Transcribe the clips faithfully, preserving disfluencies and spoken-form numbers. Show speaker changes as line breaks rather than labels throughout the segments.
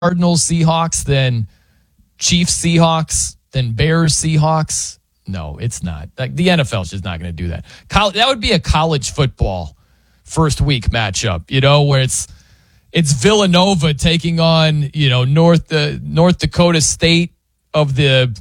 Cardinals Seahawks than Chiefs Seahawks than Bears Seahawks? No, it's not. Like, the N F L is just not going to do that. Col- that would be a college football first week matchup, you know, where it's it's Villanova taking on, you know, North uh, North Dakota State of the,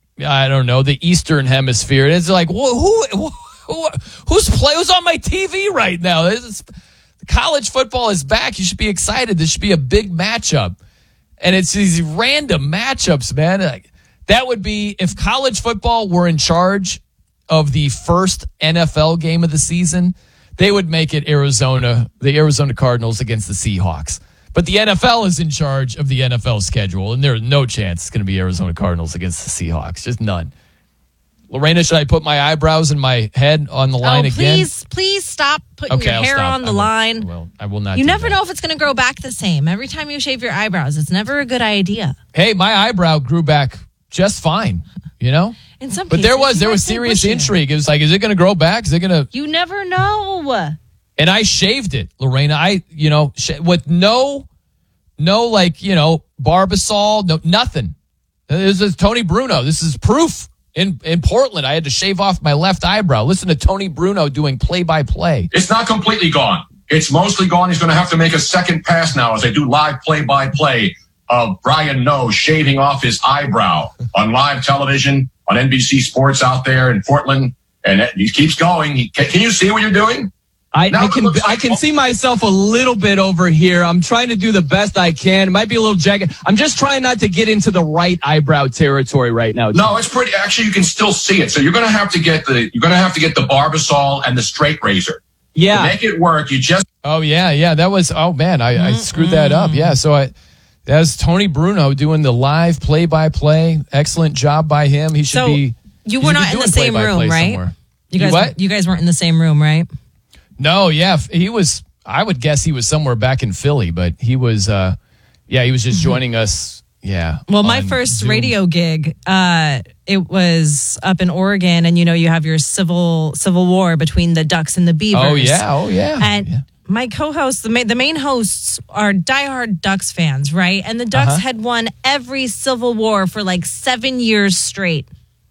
I don't know, the Eastern Hemisphere. It's like, who who, who who's play who's on my T V right now? This is, college football is back. You should be excited. This should be a big matchup. And it's these random matchups, man. Like, that would be, if college football were in charge of the first N F L game of the season, they would make it Arizona, the Arizona Cardinals against the Seahawks. But the N F L is in charge of the N F L schedule, and there's no chance it's going to be Arizona Cardinals against the Seahawks. Just none. Lorena, should I put my eyebrows and my head on the line
oh,
again?
Please, please stop putting
okay,
your
I'll
hair
stop.
on the
I
line.
Well, I will not.
You
do
never
that.
know if it's going to grow back the same. Every time you shave your eyebrows, it's never a good idea.
Hey, my eyebrow grew back just fine, you know?
In some
but
cases,
there was
you
there
might
was
say
serious
bushier.
intrigue. It was like, is it going to grow back? Is it going to?
You never know.
And I shaved it, Lorena. I, you know, sh- with no, no, like, you know, Barbasol, no, nothing. This is Tony Bruno. This is proof. In in Portland, I had to shave off my left eyebrow. Listen to Tony Bruno doing play-by-play.
It's not completely gone. It's mostly gone. He's going to have to make a second pass now as they do live play-by-play of Brian Noe shaving off his eyebrow on live television on N B C Sports out there in Portland. And he keeps going. He, can, can you see what you're doing?
I,
Now
I
it
can
looks
I
like-
can see myself a little bit over here. I'm trying to do the best I can. It might be a little jagged. I'm just trying not to get into the right eyebrow territory right now.
No, it's pretty. Actually, you can still see it. So you're going to have to get the you're going to have to get the Barbasol and the straight razor.
Yeah.
To make it work, you just
Oh, yeah, yeah. That was, oh, man, I, I screwed that up. Yeah, so I, that was Tony Bruno doing the live play-by-play. Excellent job by him. He should
So,
be.
You
he
were
should be
not in the
doing
same
play-by-play
room, right?
somewhere.
You guys,
what?
you guys weren't in the same room, right?
No, yeah, he was. I would guess he was somewhere back in Philly, but he was. Uh, yeah, he was just joining us. Yeah.
Well, my
on
first
Zoom.
radio gig, uh, it was up in Oregon, and you know you have your civil civil war between the Ducks and the Beavers.
Oh yeah, oh yeah.
And
yeah.
my co-hosts, the main, the main hosts, are diehard Ducks fans, right? And the Ducks
Uh-huh.
had won every Civil War for like seven years straight.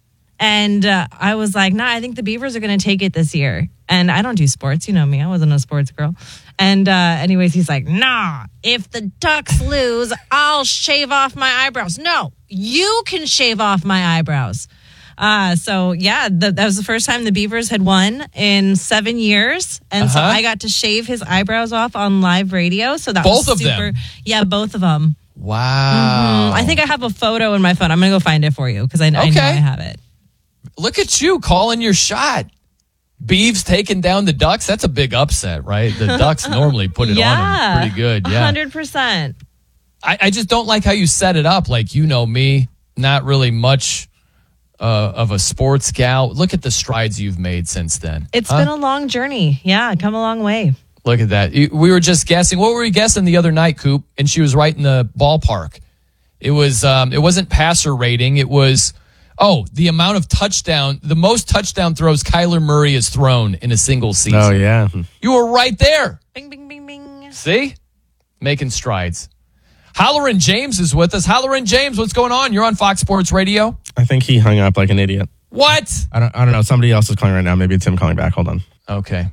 And uh, I was like, nah, I think the Beavers are going to take it this year. And I don't do sports. You know me. I wasn't a sports girl. And uh, anyways, he's like, nah, if the Ducks lose, I'll shave off my eyebrows. No, you can shave off my eyebrows. Uh, so, yeah, the, that was the first time the Beavers had won in seven years. And so
Uh-huh.
I got to shave his eyebrows off on live radio. So that
Both
was
of
super.
them?
Yeah, both of them.
Wow.
I think I have a photo in my phone. I'm going to go find it for you because I, I know I
Okay.
have it.
Look at you calling your shot. Beavs taking down the Ducks. That's a big upset, right? The Ducks normally put it on them pretty good. Yeah.
one hundred percent.
I, I just don't like how you set it up. Like, you know me, not really much uh, of a sports gal. Look at the strides you've made since then.
It's
Huh?
been a long journey. Yeah, come a long way.
Look at that. You- We were just guessing. What were we guessing the other night, Coop? And she was right in the ballpark. It was. Um, it wasn't passer rating. It was. Oh, the amount of touchdown, the most touchdown throws Kyler Murray has thrown in a single season.
Oh, yeah.
You were right there.
Bing, bing, bing, bing.
See? Making strides. Halloran James is with us. Halloran James, what's going on? You're on Fox Sports Radio.
I think he hung up like an idiot.
What?
I don't I don't know. Somebody else is calling right now. Maybe it's him calling back. Hold on.
Okay.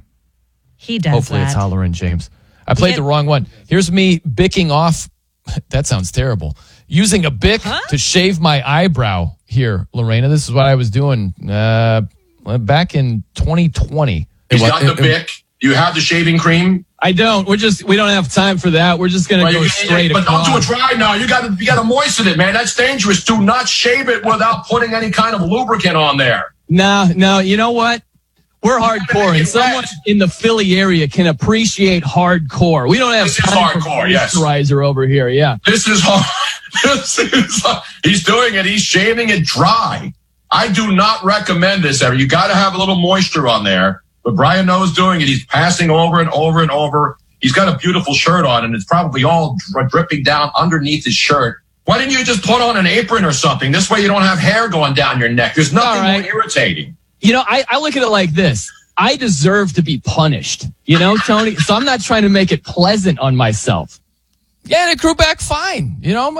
He does
Hopefully
that.
it's Halloran James. I played
Yeah.
the wrong one. Here's me bicking off. That sounds terrible. Using a bic
Huh?
to shave my eyebrow here, Lorena. This is what I was doing uh, back in twenty twenty.
he's
It
got
wa-
the
it-
Bic. You have the shaving cream.
I don't. We're just we don't have time for that. We're just gonna
Well,
go
you-
straight
but don't do it
across.
dry now. You got to you got to moisten it, man. That's dangerous. Do not shave it without putting any kind of lubricant on there.
No, no. You know what? We're hardcore, and
It's wet.
someone in the Philly area can appreciate hardcore. We don't have
This is
time
hardcore,
for
yes.
moisturizer over here. Yeah.
This is hard. This is hard. He's doing it. He's shaving it dry. I do not recommend this ever. You got to have a little moisture on there. But Brian knows doing it. He's passing over and over and over. He's got a beautiful shirt on, and it's probably all dri- dripping down underneath his shirt. Why didn't you just put on an apron or something? This way you don't have hair going down your neck. There's nothing
All right.
more irritating.
You know, I, I look at it like this. I deserve to be punished. You know, Tony? So I'm not trying to make it pleasant on myself.
Yeah, and it grew back fine. You know,